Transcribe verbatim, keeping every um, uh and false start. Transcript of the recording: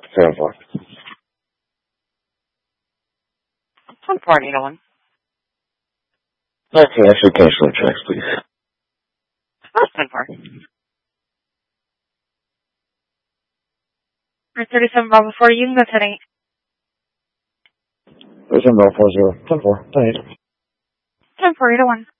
seven four. ten four, eight oh one. nineteen, actually cancel the tracks, please. Oh, ten four. thirty-seven Bravo four, you can go ten eight. thirty-seven Bravo four zero. ten four. ten eight. ten four, eight oh one.